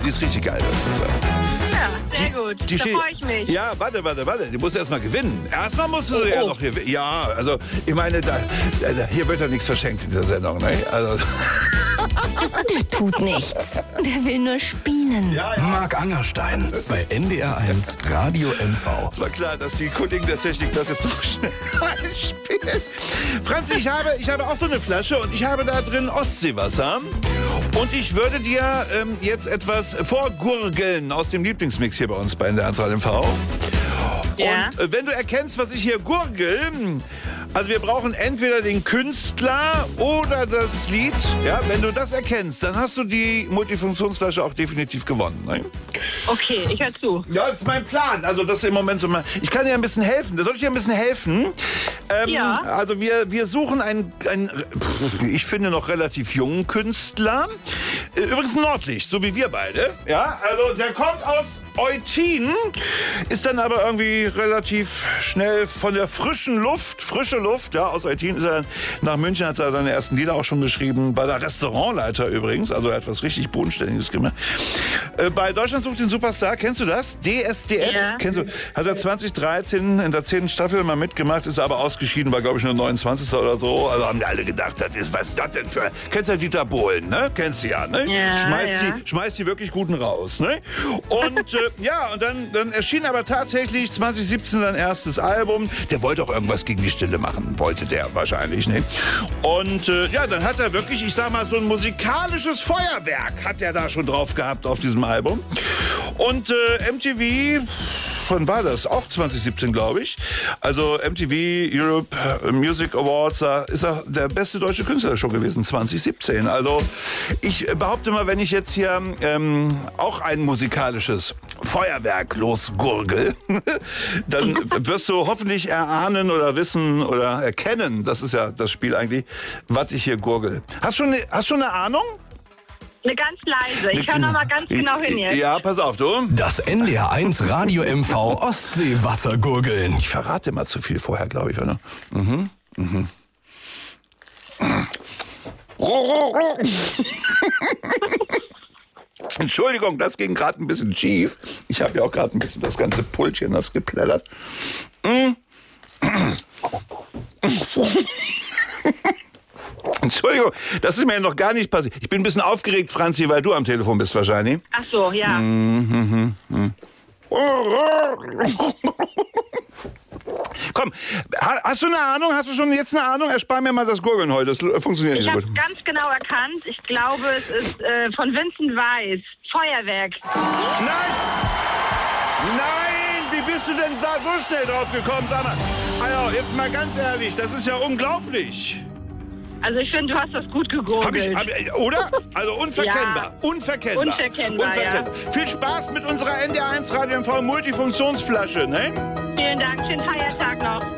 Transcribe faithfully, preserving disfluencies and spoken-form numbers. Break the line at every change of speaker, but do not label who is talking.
die ist richtig geil, das zu sagen.
Ja, sehr gut.
Die
da
steht-
freue ich mich.
Ja, warte, warte, warte. Die muss erst mal gewinnen. Erstmal musst du sie ja
oh.
noch hier. Ja, also, ich meine, da, da, hier wird ja nichts verschenkt in der Sendung, ne? Also.
Der tut nichts. Der will nur spielen.
Ja, ja.
Marc Angerstein bei N D R eins Radio M V.
Es war klar, dass die Kollegen der Technik das jetzt doch schnell einspielen. Franzi, ich habe, ich habe auch so eine Flasche und ich habe da drin Ostseewasser. Und ich würde dir ähm, jetzt etwas vorgurgeln aus dem Lieblingsmix hier bei uns bei N D R eins Radio M V.
Ja.
Und äh, wenn du erkennst, was ich hier gurgel, also wir brauchen entweder den Künstler oder das Lied. Ja, wenn du das erkennst, dann hast du die Multifunktionsflasche auch definitiv gewonnen. Ne?
Okay, ich höre zu.
Ja, das ist mein Plan. Also das ist im Moment so mal. Ich kann dir ein bisschen helfen. Da soll ich dir ein bisschen helfen. Ähm,
Ja.
Also wir, wir suchen einen, einen, ich finde noch relativ jungen Künstler. Äh, Übrigens Nordlicht, so wie wir beide. Ja, also der kommt aus Eutin, ist dann aber irgendwie relativ schnell von der frischen Luft, frische Luft, ja, aus Eutin ist er nach München, hat er seine ersten Lieder auch schon geschrieben, bei der Restaurantleiter übrigens, also er hat was richtig Bodenständiges gemacht. Äh, bei Deutschland sucht den Superstar, kennst du das? D S D S,
Ja.
kennst du? Hat er zwanzig dreizehn in der zehnten Staffel mal mitgemacht, ist aber ausgeschieden, war glaube ich nur neunundzwanzigster oder so, also haben die alle gedacht, das ist, was ist das denn für, kennst du ja Dieter Bohlen, ne? Kennst du ja, ne?
Ja,
schmeißt,
ja.
Die, schmeißt die wirklich guten raus, ne? Und äh, ja, und dann, dann erschien aber tatsächlich zwanzig siebzehn sein erstes Album. Der wollte auch irgendwas gegen die Stille machen, wollte der wahrscheinlich, ne? Und äh, ja, dann hat er wirklich, ich sag mal, so ein musikalisches Feuerwerk hat er da schon drauf gehabt auf diesem Album. Und äh, M T V, wann war das? Auch zwanzig siebzehn, glaube ich. Also M T V Europe Music Awards, da ist er der beste deutsche Künstler schon gewesen, zwanzig siebzehn. Also ich behaupte mal, wenn ich jetzt hier ähm, auch ein musikalisches Feuerwerk losgurgel, dann wirst du hoffentlich erahnen oder wissen oder erkennen, das ist ja das Spiel eigentlich, was ich hier gurgel. Hast du schon, hast schon eine Ahnung?
Eine ganz leise. Ich höre noch mal ganz genau hin jetzt.
Ja, pass auf, du.
Das N D R eins Radio M V Ostseewassergurgeln.
Ich verrate immer zu viel vorher, glaube ich, oder? Mhm, mhm. Entschuldigung, das ging gerade ein bisschen schief. Ich habe ja auch gerade ein bisschen das ganze Pultchen das geplättert. Mm. Entschuldigung, das ist mir noch gar nicht passiert. Ich bin ein bisschen aufgeregt, Franzi, weil du am Telefon bist wahrscheinlich.
Ach so, ja.
Mhm, mhm. Komm, ha- hast du eine Ahnung? Hast du schon jetzt eine Ahnung? Erspar mir mal das Gurgeln heute. Das äh, funktioniert
Ich
nicht so
habe
gut.
ganz genau erkannt. Ich glaube, es ist äh, von Vincent Weiss. Feuerwerk.
Nein! Nein! Wie bist du denn da so schnell drauf gekommen? Sag mal, also, jetzt mal ganz ehrlich, das ist ja unglaublich.
Also ich finde, du hast das gut gegurgelt.
Hab ich, hab, ich- oder? Also unverkennbar.
Ja.
Unverkennbar.
Unverkennbar,
Unverkennbar. Viel Spaß mit unserer N D R eins Radio M V Multifunktionsflasche, ne?
Vielen Dank. Schönen Feiertag noch.